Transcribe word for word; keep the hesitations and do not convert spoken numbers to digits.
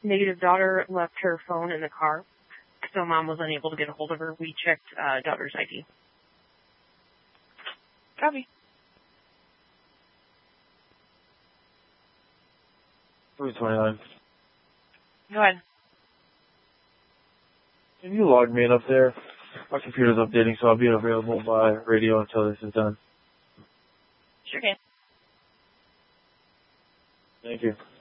negative daughter left her phone in the car, so mom was unable to get a hold of her. We checked uh, daughter's I D. Copy. three twenty-nine. Go ahead. Can you log me in up there? My computer's updating, so I'll be available by radio until this is done. Sure can. Thank you.